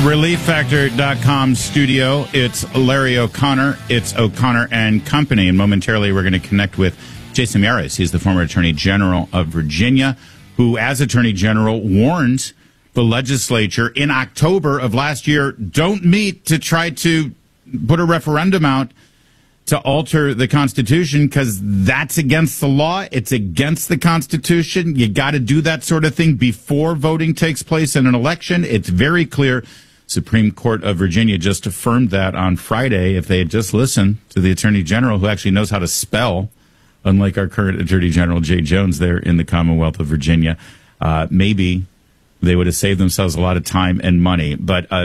ReliefFactor.com studio. It's Larry O'Connor. It's O'Connor and Company. And momentarily, we're going to connect with Jason Miyares. He's the former Attorney General of Virginia, who, as Attorney General, warned the legislature in October of last year, don't meet to try to put a referendum out to alter the Constitution, because that's against the law. It's against the Constitution. You got to do that sort of thing before voting takes place in an election. It's very clear. Supreme Court of Virginia just affirmed that on Friday. If they had just listened to the Attorney General, who actually knows how to spell, unlike our current Attorney General, Jay Jones, there in the Commonwealth of Virginia, maybe they would have saved themselves a lot of time and money. But the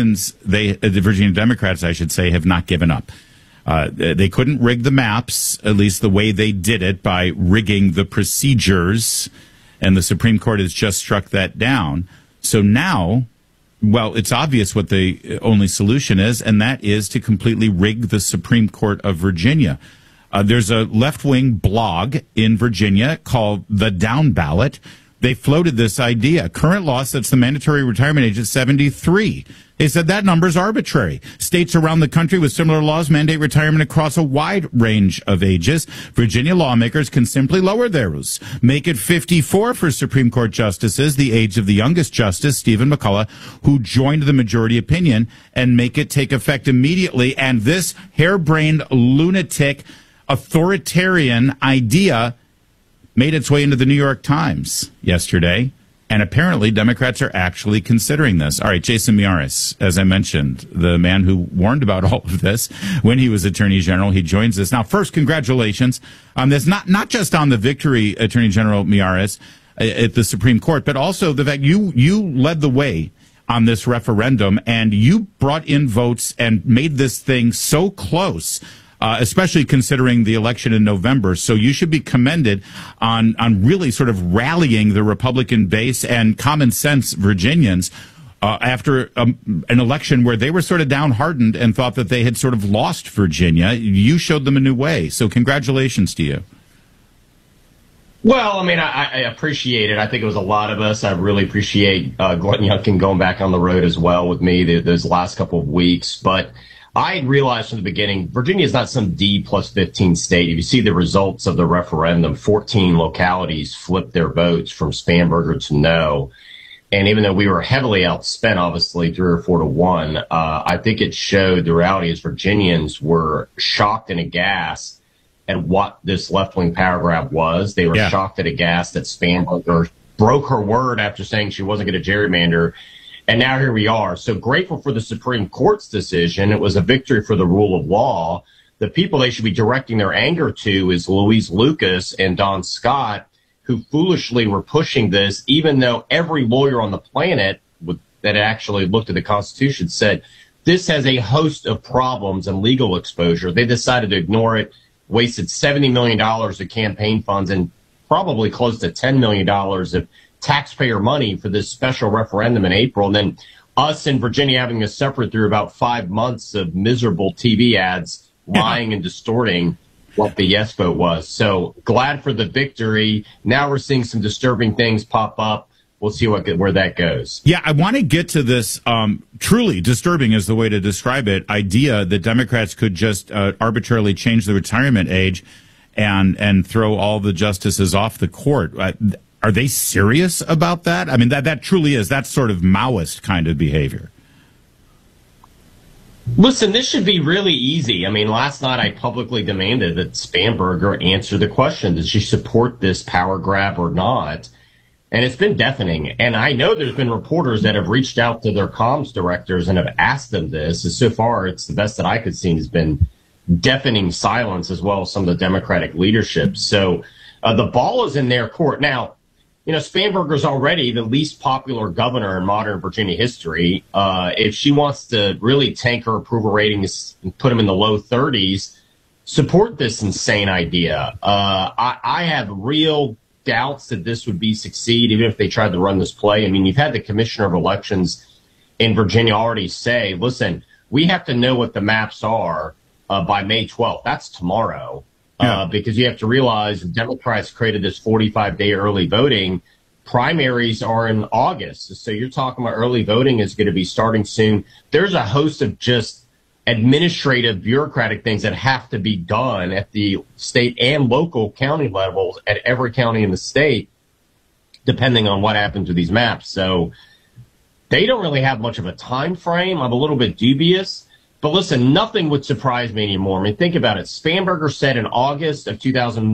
Virginia Democrats, I should say, have not given up. They couldn't rig the maps, at least the way they did it, by rigging the procedures, and the Supreme Court has just struck that down. So now, well, it's obvious what the only solution is, and that is to completely rig the Supreme Court of Virginia. There's a left-wing blog in Virginia called The Down Ballot. They floated this idea. Current law sets the mandatory retirement age at 73. They said that number is arbitrary. States around the country with similar laws mandate retirement across a wide range of ages. Virginia lawmakers can simply lower theirs, make it 54 for Supreme Court justices, the age of the youngest justice, Stephen McCullough, who joined the majority opinion, and make it take effect immediately. And this harebrained, lunatic, authoritarian idea made its way into the New York Times yesterday. And apparently, Democrats are actually considering this. All right, Jason Miyares, as I mentioned, the man who warned about all of this when he was Attorney General, he joins us now. First, congratulations on this, not just on the victory, Attorney General Miyares, at the Supreme Court, but also the fact you led the way on this referendum, and you brought in votes and made this thing so close. Especially considering the election in November. So you should be commended on really sort of rallying the Republican base and common sense Virginians after an election where they were sort of downhearted and thought that they had sort of lost Virginia. You showed them a new way. So congratulations to you. Well, I mean, I appreciate it. I think it was a lot of us. I really appreciate Glenn Youngkin going back on the road as well with me those last couple of weeks. But I realized from the beginning, Virginia is not some D+15 state. If you see the results of the referendum, 14 localities flipped their votes from Spanberger to no. And even though we were heavily outspent, obviously 3 or 4 to 1, I think it showed the reality is Virginians were shocked and aghast at what this left-wing power grab was. They were shocked and aghast that Spanberger broke her word after saying she wasn't going to gerrymander. And now here we are. So grateful for the Supreme Court's decision. It was a victory for the rule of law. The people they should be directing their anger to is Louise Lucas and Don Scott, who foolishly were pushing this, even though every lawyer on the planet that actually looked at the Constitution said this has a host of problems and legal exposure. They decided to ignore it, wasted $70 million of campaign funds and probably close to $10 million of taxpayer money for this special referendum in April. And then us in Virginia having to suffer through about 5 months of miserable TV ads lying and distorting what the yes vote was. So glad for the victory. Now we're seeing some disturbing things pop up. We'll see where that goes. Yeah, I want to get to this truly disturbing is the way to describe it, idea that Democrats could just arbitrarily change the retirement age and throw all the justices off the court. Are they serious about that? I mean, that truly is. That's sort of Maoist kind of behavior. Listen, this should be really easy. I mean, last night I publicly demanded that Spanberger answer the question, does she support this power grab or not? And it's been deafening. And I know there's been reporters that have reached out to their comms directors and have asked them this. And so far, it's the best that I could see has been deafening silence, as well as some of the Democratic leadership. So the ball is in their court. Now, you know, Spanberger's already the least popular governor in modern Virginia history. If she wants to really tank her approval ratings and put them in the low 30s, support this insane idea. I have real doubts that this would succeed, even if they tried to run this play. I mean, you've had the commissioner of elections in Virginia already say, listen, we have to know what the maps are by May 12th. That's tomorrow. Because you have to realize the Democrats created this 45-day early voting primaries are in August. So you're talking about early voting is going to be starting soon. There's a host of just administrative, bureaucratic things that have to be done at the state and local county levels at every county in the state, depending on what happens with these maps. So they don't really have much of a time frame. I'm a little bit dubious. But listen, nothing would surprise me anymore. I mean, think about it. Spanberger said in August of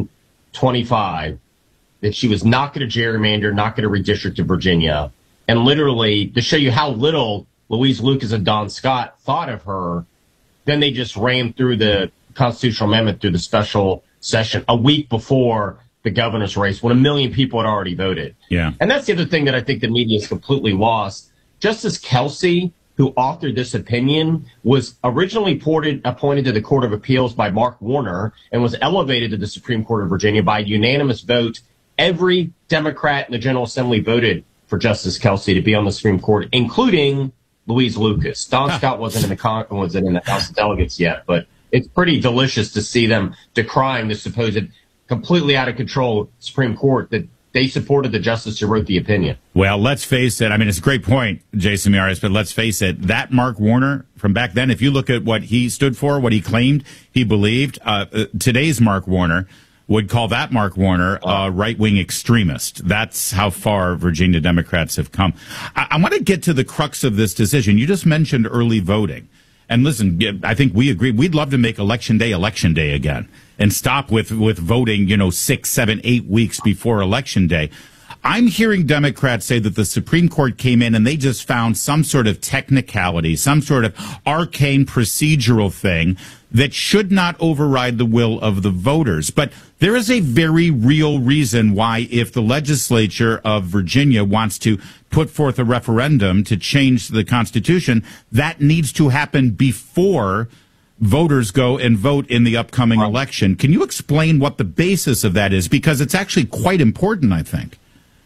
2025 that she was not going to gerrymander, not going to redistrict to Virginia. And literally, to show you how little Louise Lucas and Don Scott thought of her, then they just rammed through the constitutional amendment through the special session a week before the governor's race when 1 million people had already voted. Yeah. And that's the other thing that I think the media has completely lost. Justice Kelsey, who authored this opinion, was originally appointed to the Court of Appeals by Mark Warner and was elevated to the Supreme Court of Virginia by unanimous vote. Every Democrat in the General Assembly voted for Justice Kelsey to be on the Supreme Court, including Louise Lucas. Don Scott wasn't in the House of Delegates yet, but it's pretty delicious to see them decrying the supposed completely out of control Supreme Court that they supported the justice who wrote the opinion. Well, let's face it. I mean, it's a great point, Jason Miyares, but let's face it. That Mark Warner from back then, if you look at what he stood for, what he claimed, he believed, today's Mark Warner would call that Mark Warner a right-wing extremist. That's how far Virginia Democrats have come. I want to get to the crux of this decision. You just mentioned early voting. And listen, I think we agree. We'd love to make election day again and stop with voting, 6, 7, 8 weeks before election day. I'm hearing Democrats say that the Supreme Court came in and they just found some sort of technicality, some sort of arcane procedural thing that should not override the will of the voters. But there is a very real reason why, if the legislature of Virginia wants to put forth a referendum to change the Constitution, that needs to happen before voters go and vote in the upcoming election. Can you explain what the basis of that is? Because it's actually quite important, I think.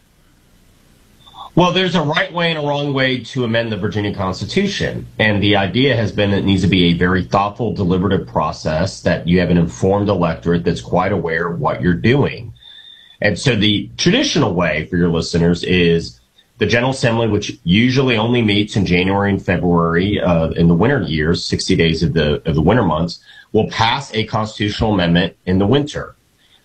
Well, there's a right way and a wrong way to amend the Virginia Constitution. And the idea has been it needs to be a very thoughtful, deliberative process, that you have an informed electorate that's quite aware of what you're doing. And so the traditional way for your listeners is the General Assembly, which usually only meets in January and February in the winter years, 60 days of the winter months, will pass a constitutional amendment in the winter.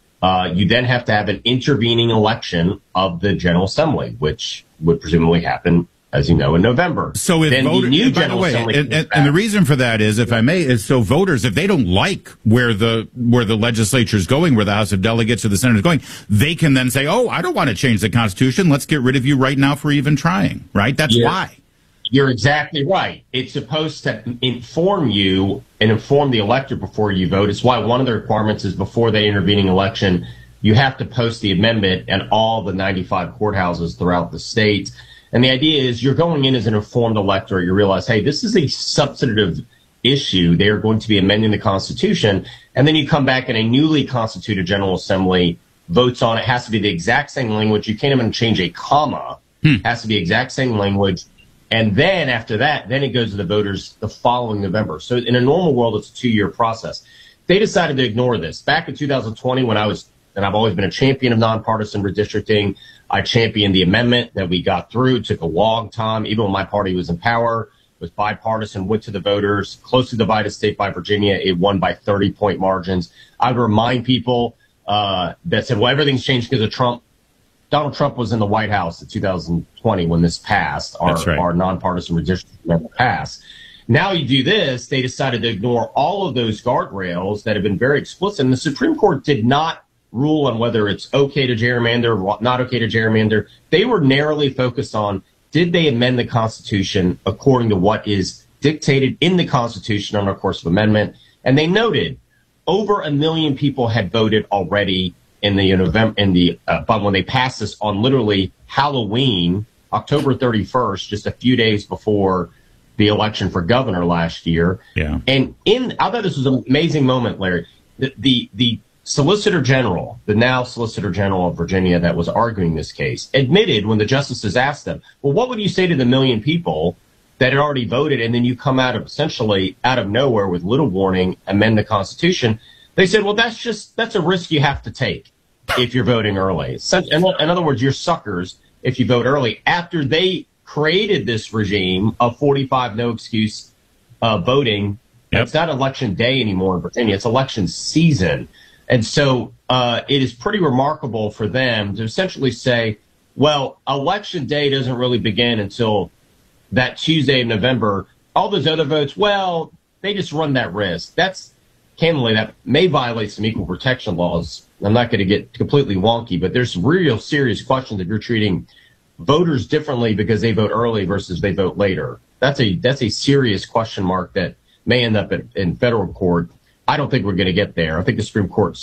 You then have to have an intervening election of the General Assembly, which would presumably happen, as you know, in November. So if voters, by the way, and the reason for that is, if I may, is so voters, if they don't like where the legislature is going, where the House of Delegates or the Senate is going, they can then say, "Oh, I don't want to change the Constitution. Let's get rid of you right now for even trying." Right? That's why. You're exactly right. It's supposed to inform you and inform the electorate before you vote. It's why one of the requirements is before the intervening election, you have to post the amendment at all the 95 courthouses throughout the state. And the idea is you're going in as an informed electorate. You realize, hey, this is a substantive issue. They are going to be amending the Constitution. And then you come back and a newly constituted General Assembly votes on it. It has to be the exact same language. You can't even change a comma. It has to be exact same language. And then after that, then it goes to the voters the following November. So in a normal world, it's a 2-year process. They decided to ignore this. Back in 2020, when and I've always been a champion of nonpartisan redistricting, I championed the amendment that we got through. It took a long time. Even when my party was in power, it was bipartisan, went to the voters, closely divided state by Virginia. It won by 30-point margins. I would remind people that said, well, everything's changed because of Trump. Donald Trump was in the White House in 2020 when this passed, our nonpartisan redistricting amendment passed. Now you do this, they decided to ignore all of those guardrails that have been very explicit. And the Supreme Court did not rule on whether it's okay to gerrymander or not okay to gerrymander. They were narrowly focused on, did they amend the Constitution according to what is dictated in the Constitution under a course of amendment? And they noted over 1 million people had voted already in the November, but when they passed this on literally Halloween, October 31st, just a few days before the election for governor last year. Yeah. And I thought this was an amazing moment, Larry. The Solicitor General, the now Solicitor General of Virginia that was arguing this case, admitted when the justices asked them, well, what would you say to the 1 million people that had already voted, and then you come essentially out of nowhere with little warning, amend the Constitution? They said, well, that's a risk you have to take if you're voting early. In other words, you're suckers if you vote early. After they created this regime of 45 no excuse voting, it's not election day anymore in Virginia. It's election season. And so it is pretty remarkable for them to essentially say, well, election day doesn't really begin until that Tuesday of November. All those other votes, well, they just run that risk. That's, candidly, that may violate some equal protection laws. I'm not going to get completely wonky, but there's real serious questions if you're treating voters differently because they vote early versus they vote later. That's a serious question mark that may end up in federal court. I don't think we're going to get there. I think the Supreme Court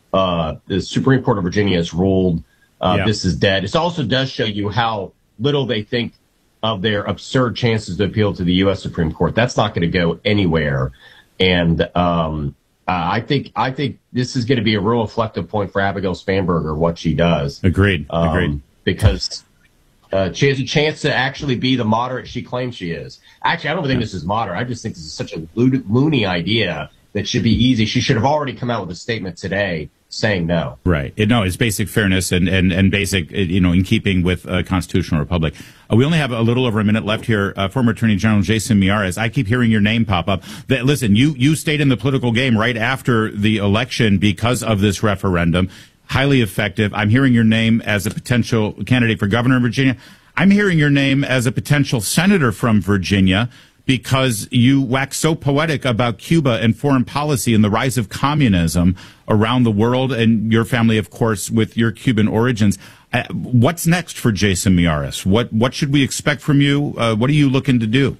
of Virginia has ruled this is dead. It also does show you how little they think of their absurd chances to appeal to the U.S. Supreme Court. That's not going to go anywhere. And I think this is going to be a real reflective point for Abigail Spanberger, what she does. Agreed. Because she has a chance to actually be the moderate she claims she is. Actually, I don't think this is moderate. I just think this is such a loony idea that should be easy. She should have already come out with a statement today saying no. Right. It's basic fairness and basic, in keeping with a constitutional republic. We only have a little over a minute left here. Former Attorney General Jason Miyares, I keep hearing your name pop up. Listen, you stayed in the political game right after the election because of this referendum. Highly effective. I'm hearing your name as a potential candidate for governor of Virginia. I'm hearing your name as a potential senator from Virginia, because you wax so poetic about Cuba and foreign policy and the rise of communism around the world, and your family, of course, with your Cuban origins. What's next for Jason Miyares? What should we expect from you? What are you looking to do?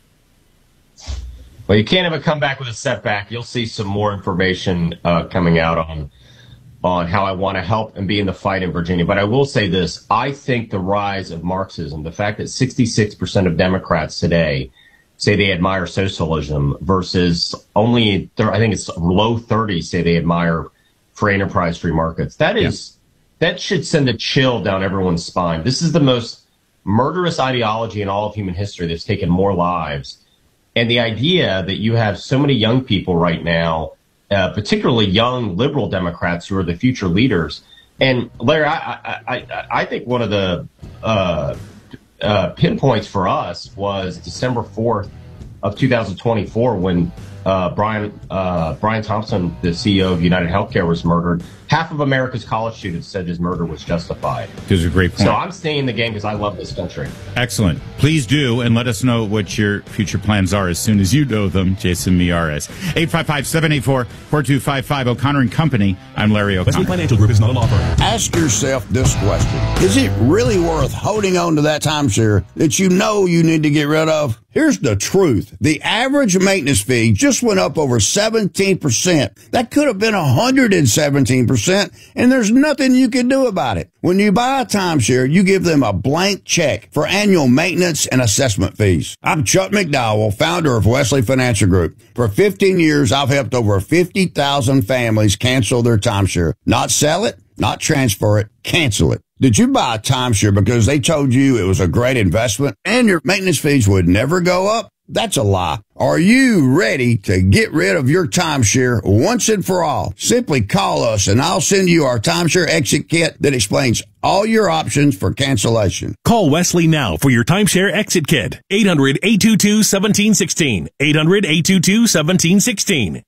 Well, you can't have a comeback with a setback. You'll see some more information coming out on how I want to help and be in the fight in Virginia. But I will say this. I think the rise of Marxism, the fact that 66% of Democrats today say they admire socialism versus only, I think it's low 30s say they admire free enterprise, free markets. That should send a chill down everyone's spine. This is the most murderous ideology in all of human history that's taken more lives. And the idea that you have so many young people right now, particularly young liberal Democrats who are the future leaders. And Larry, I think one of the pinpoints for us was December 4th of 2024 when Brian Thompson, the CEO of United Healthcare, was murdered. Half of America's college students said his murder was justified. This is a great point. So I'm staying in the game because I love this country. Excellent. Please do, and let us know what your future plans are as soon as you know them. Jason Miyares. 855-784-4255. O'Connor and Company. I'm Larry O'Connor. Wesley Financial Group is not an offer. Ask yourself this question. Is it really worth holding on to that timeshare that you know you need to get rid of? Here's the truth. The average maintenance fee just went up over 17%. That could have been 117%, and there's nothing you can do about it. When you buy a timeshare, you give them a blank check for annual maintenance and assessment fees. I'm Chuck McDowell, founder of Wesley Financial Group. For 15 years, I've helped over 50,000 families cancel their timeshare. Not sell it, not transfer it, cancel it. Did you buy a timeshare because they told you it was a great investment and your maintenance fees would never go up? That's a lie. Are you ready to get rid of your timeshare once and for all? Simply call us and I'll send you our timeshare exit kit that explains all your options for cancellation. Call Wesley now for your timeshare exit kit. 800-822-1716. 800-822-1716.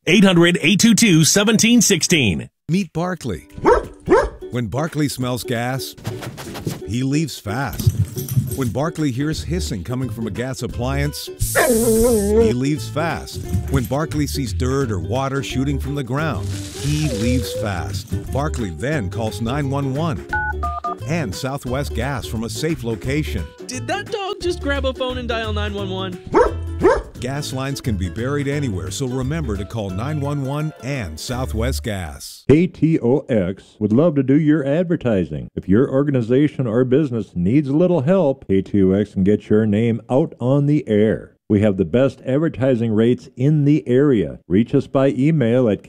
800-822-1716. Meet Barkley. When Barkley smells gas, he leaves fast. When Barkley hears hissing coming from a gas appliance, he leaves fast. When Barkley sees dirt or water shooting from the ground, he leaves fast. Barkley then calls 911 and Southwest Gas from a safe location. Did that dog just grab a phone and dial 911? Gas lines can be buried anywhere, so remember to call 911 and Southwest Gas. KTOX would love to do your advertising. If your organization or business needs a little help, KTOX can get your name out on the air. We have the best advertising rates in the area. Reach us by email at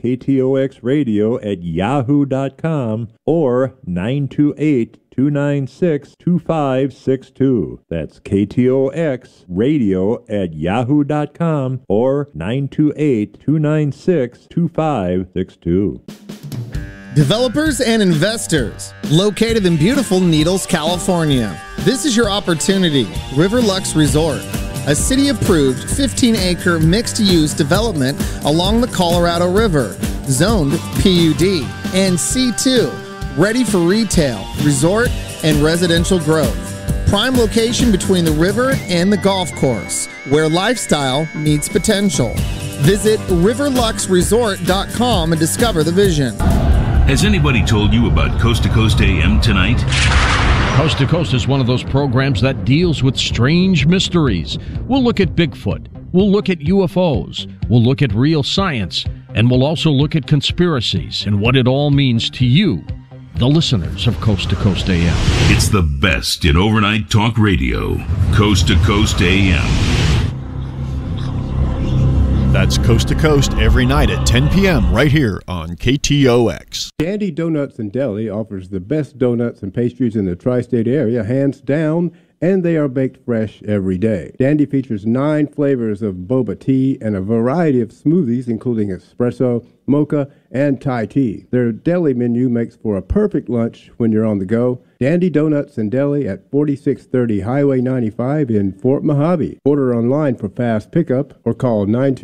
ktoxradio@yahoo.com or 928-296-2562. That's ktoxradio@yahoo.com or 928-296-2562. Developers and investors located in beautiful Needles, California. This is your opportunity. Riverlux Resort, a city-approved 15-acre mixed-use development along the Colorado River, zoned PUD and C2, ready for retail, resort, and residential growth. Prime location between the river and the golf course, where lifestyle meets potential. Visit riverluxresort.com and discover the vision. Has anybody told you about Coast to Coast AM tonight? Coast to Coast is one of those programs that deals with strange mysteries. We'll look at Bigfoot. We'll look at UFOs. We'll look at real science. And we'll also look at conspiracies and what it all means to you, the listeners of Coast to Coast AM. It's the best in overnight talk radio. Coast to Coast AM. That's Coast to Coast every night at 10 p.m. right here on KTOX. Dandy Donuts and Deli offers the best donuts and pastries in the tri-state area, hands down, and they are baked fresh every day. Dandy features 9 flavors of boba tea and a variety of smoothies, including espresso, mocha, and Thai tea. Their deli menu makes for a perfect lunch when you're on the go. Dandy Donuts and Deli at 4630 Highway 95 in Fort Mojave. Order online for fast pickup or call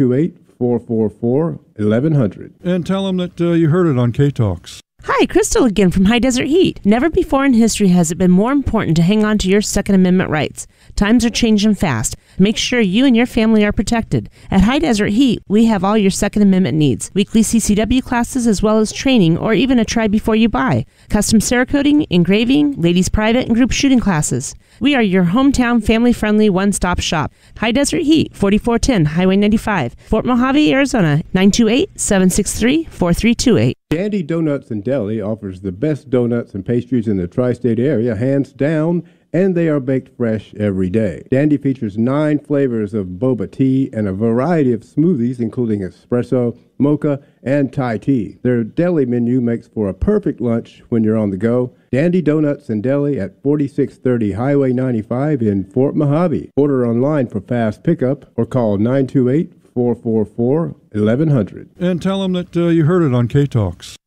928-444-1100. And tell them that you heard it on K-Talks. Hi, Crystal again from High Desert Heat. Never before in history has it been more important to hang on to your Second Amendment rights. Times are changing fast. Make sure you and your family are protected. At High Desert Heat, we have all your Second Amendment needs. Weekly CCW classes as well as training or even a try before you buy. Custom Cerakoting, engraving, ladies private and group shooting classes. We are your hometown family-friendly one-stop shop. High Desert Heat, 4410 Highway 95, Fort Mojave, Arizona, 928-763-4328. Dandy Donuts and Deli offers the best donuts and pastries in the tri-state area, hands down, and they are baked fresh every day. Dandy features 9 flavors of boba tea and a variety of smoothies, including espresso, mocha, and Thai tea. Their deli menu makes for a perfect lunch when you're on the go. Dandy Donuts and Deli at 4630 Highway 95 in Fort Mojave. Order online for fast pickup or call 928-444-1100. And tell them that you heard it on K-Talks.